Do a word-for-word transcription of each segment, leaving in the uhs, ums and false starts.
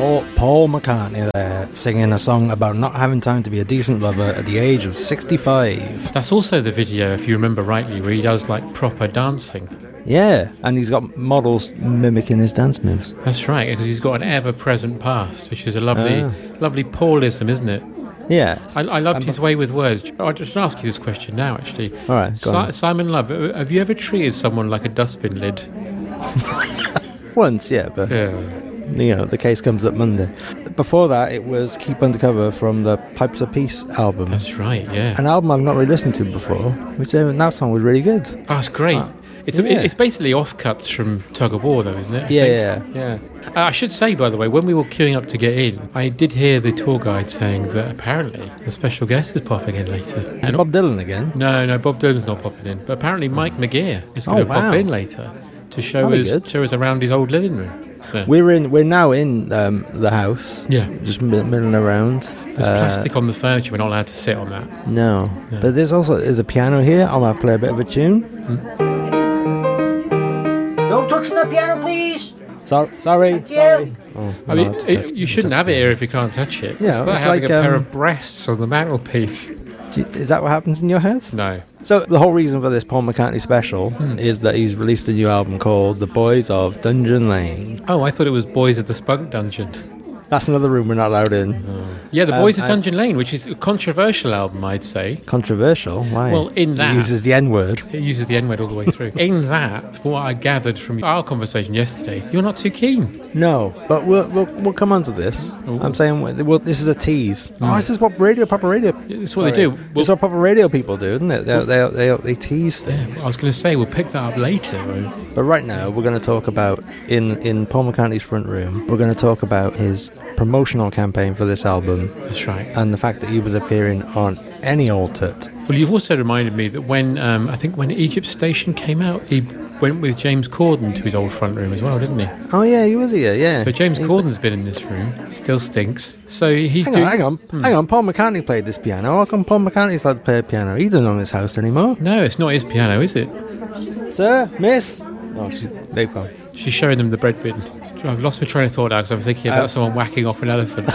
Paul, Paul McCartney there, singing a song about not having time to be a decent lover at the age of sixty-five. That's also the video, if you remember rightly, where he does like proper dancing. Yeah, and he's got models mimicking his dance moves. That's right, because he's got an ever-present past, which is a lovely, Ah. lovely Paulism, isn't it? Yeah. I, I loved Um, his way with words. I'll just ask you this question now, actually. All right, go Si- on. Simon Love, have you ever treated someone like a dustbin lid? Once, yeah, but Yeah. you know, the case comes up Monday. Before that, it was Keep Undercover from the Pipes of Peace album. That's right, yeah. An album I've not really listened to before, which uh, that song was really good. Oh, it's great. Ah, It's, a, yeah. it's basically offcuts from Tug of War, though, isn't it? I Yeah, think? yeah. Uh, I should say, by the way, when we were queuing up to get in, I did hear the tour guide saying that apparently the special guest is popping in later. Is And- Bob Dylan again? No, no, Bob Dylan's not popping in. But apparently Mike McGear is going Oh, to pop wow. in later to show That'd be us good. show us around his old living room. Yeah. We're in. We're now in um, the house. Yeah. Just mi- milling around. There's Uh, plastic on the furniture. We're not allowed to sit on that. No, Yeah. but there's also there's a piano here. I might play a bit of a tune. No touching the piano, please. So, sorry. Thank you. sorry. Oh, I no, mean, it's it, touch- you shouldn't touch have it me. here if you can't touch it. Yeah, it's like it's having like, a pair um, of breasts on the mantelpiece. Is that what happens in your house? No. So the whole reason for this Paul McCartney special Hmm. is that he's released a new album called The Boys of Dungeon Lane. Oh, I thought it was Boys of the Spunk Dungeon. That's another room we're not allowed in. Yeah, the Um, Boys of I- Dungeon Lane, which is a controversial album, I'd say. Controversial? Why? Well, in that- He uses the N-word. It uses the N-word all the way through. In that, from what I gathered from our conversation yesterday, you're not too keen. No, but we'll we'll, we'll come on to this. Ooh. I'm saying well, this is a tease. Oh, this is what radio, proper radio. It's what they Sorry. do. Well- It's what proper radio people do, isn't it? They they they, they tease things. I was going to say, we'll pick that up later. Though. But right now, we're going to talk about in in Paul McCartney's front room. We're going to talk about his promotional campaign for this album That's right. and the fact that he was appearing on Any Old Tut. Well, you've also reminded me that when, um, I think when Egypt Station came out, he went with James Corden to his old front room as well, didn't he? Oh yeah, he was here. Yeah. So James He- Corden's been in this room. Still stinks. So he's Hang doing... on, hang on, Hmm. hang on. Paul McCartney played this piano. How come Paul McCartney's allowed to play a piano? He doesn't own this house anymore. No, it's not his piano, is it? Sir, miss. Oh, she's, there you go. She's showing them the bread bin. I've lost my train of thought now because I'm thinking about Uh, someone whacking off an elephant.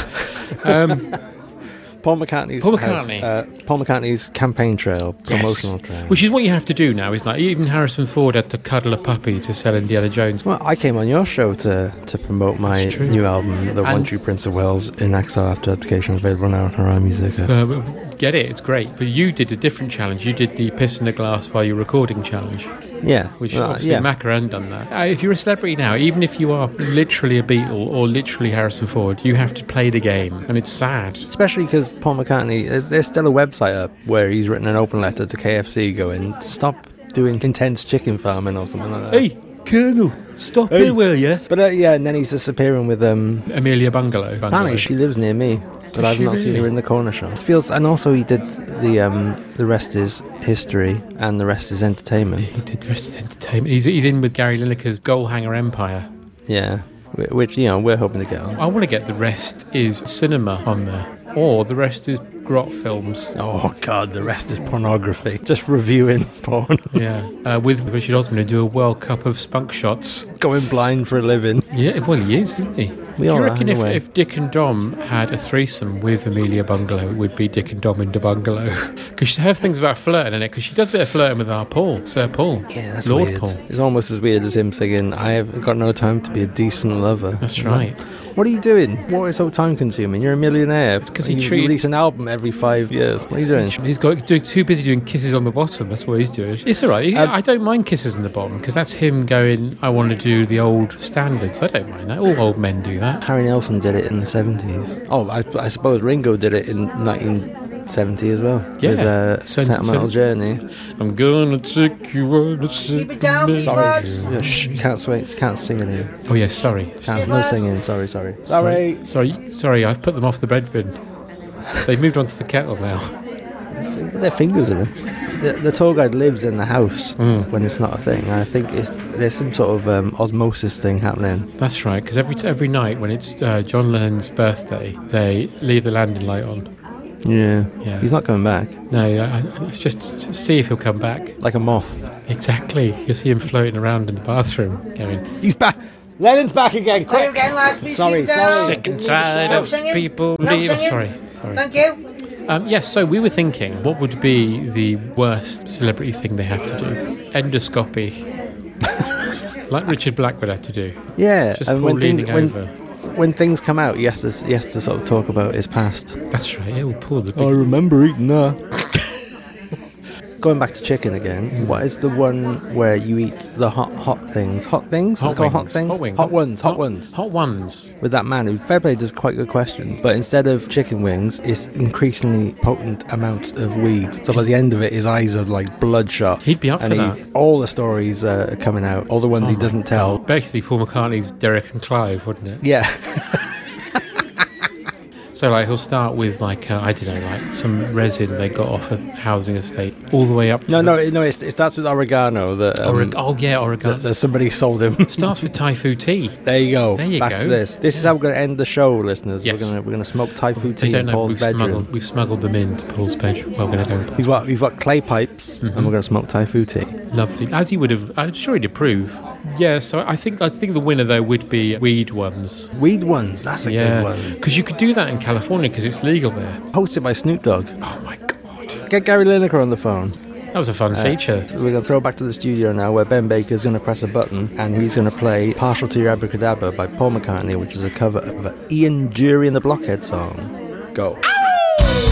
Um, Paul McCartney's Paul house, McCartney. uh, Paul McCartney's campaign trail, promotional yes. trail. Which is what you have to do now, isn't it? Even Harrison Ford had to cuddle a puppy to sell Indiana Jones. Well, I came on your show to, to promote my That's true. new album, The One And- True Prince of Wales, in exile after application available now on Harai Music. Uh, get it, it's great. But you did a different challenge. You did the piss in a glass while you're recording challenge, Yeah, which well, obviously yeah. Macca hadn't done that. Uh, if you're a celebrity now, even if you are literally a Beatle or literally Harrison Ford, you have to play the game, and it's sad. Especially because Paul McCartney, there's, there's still a website up where he's written an open letter to K F C going, stop doing intense chicken farming or something like that. Hey, Colonel, stop Hey. it, will you? But uh, yeah, and then he's disappearing with um, Amelia Bungalow. Bungalow. Annie. She lives near me, but Does I've she not seen her really? in the corner shop. It feels, and also he did the um, the rest is history and the rest is entertainment. He did the rest of the entertainment. He's, he's in with Gary Lineker's Goal Hanger Empire. Yeah, wh- which you know we're hoping to get on. I want to get the rest is cinema on there, or the rest is grot films. Oh God, the rest is pornography. Just reviewing porn, Yeah, uh, with Richard Osman to do a World Cup of spunk shots. going blind for a living. Yeah, well, he is, isn't he? We Do all you are, reckon in if, a way. if Dick and Dom had a threesome with Amelia Bungalow, it would be Dick and Dom in the bungalow? Because she have things about flirting in it, because she does a bit of flirting with our Paul, Sir Paul. Yeah, that's Lord weird. Paul. It's almost as weird as him singing, "I have got no time to be a decent lover." That's right. What are you doing? What is so time consuming? You're a millionaire. It's 'cause he you treated- release an album every five years. What are you doing? He's got doing, too busy doing kisses on the bottom. That's what he's doing. It's all right. He- Um, I don't mind kisses on the bottom because that's him going, I want to do the old standards. I don't mind that. All old men do that. Harry Nilsson did it in the seventies. Oh, I, I suppose Ringo did it in nineteen seventy as well. Yeah. With uh, Sen- Sentimental sen- Journey. I'm gonna take you on a Keep it down, second- Sorry. Yeah, shh, you can't swing, you can't sing in here. Oh, yeah, sorry. Can't, no singing. Sorry, sorry. Sorry. Sorry, sorry, I've put them off the bread bin. They've moved on to the kettle now. Get their fingers in it. The, the tour guide lives in the house Mm. when it's not a thing. I think it's there's some sort of um, osmosis thing happening. That's right, because every every night when it's uh, John Lennon's birthday, they leave the landing light on. Yeah. Yeah. He's not coming back. No, I, I, it's just to see if he'll come back. Like a moth. Exactly. You'll see him floating around in the bathroom, going, He's back. Lennon's back again, Play quick! again, lads. Please Sorry, keep down. sorry. Sick and tired No of singing. people No leaving. singing. Sorry, sorry. Thank you. Um, yes, so we were thinking, what would be the worst celebrity thing they have to do? Endoscopy. Like Richard Blackwood had to do. Yeah, Just and Paul when things, leaning when, over. when things come out, he has, to, he has to sort of talk about his past. That's right, yeah, we'll Paul the big... I remember eating that. Going back to chicken again, Mm. what is the one where you eat the hot hot things? Hot things? Hot It's called wings. hot things? Hot wings. Hot ones, hot, Hot- ones. Hot ones. With that man who, fair play, does quite good questions. But instead of chicken wings, it's increasingly potent amounts of weed. So by the end of it, his eyes are like bloodshot. He'd be up and for he, that. all the stories uh, are coming out, all the ones Oh he my doesn't tell. God. Basically, Paul McCartney's Derek and Clive, wouldn't it? Yeah. So, like, he'll start with, like, uh, I don't know, like, some resin they got off a housing estate, all the way up to No, the- no, no. It's, it starts with oregano. That, um, Oreg- oh, yeah, oregano. that, that somebody sold him. Starts with Thai food tea. There you go. There you Back go. to this. This is how we're going to end the show, listeners. Yes. We're going to we're going to smoke Thai food They tea don't in know Paul's we've bedroom. smuggled, we've smuggled them into Paul's bedroom. Well, we're going to go. We've got we've got clay pipes, and we're going to smoke Thai food tea. Lovely, as you would have. I'm sure he'd approve. Yeah, so I think I think the winner though would be weed ones. Weed ones. That's a Yeah, good one. because you could do that in California because it's legal there. Hosted by Snoop Dogg. Oh my god, Get Gary Lineker on the phone. that was a fun Uh, feature. We're going to throw back to the studio now, where Ben Baker's going to press a button, and he's going to play "Partial to Your Abracadabra" by Paul McCartney, which is a cover of an Ian Jury and the Blockhead song. Go.